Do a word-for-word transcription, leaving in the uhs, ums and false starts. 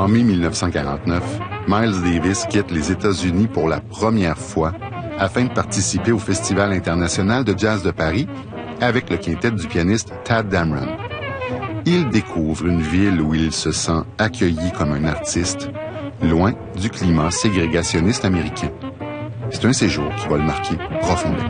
En mai mille neuf cent quarante-neuf, Miles Davis quitte les États-Unis pour la première fois afin de participer au Festival international de jazz de Paris avec le quintet du pianiste Tadd Dameron. Il découvre une ville où il se sent accueilli comme un artiste, loin du climat ségrégationniste américain. C'est un séjour qui va le marquer profondément.